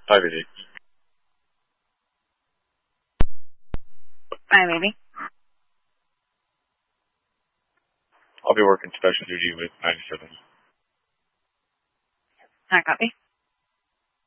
Hi, baby. Hi, baby. I'll be working special duty with 97. Hi, copy.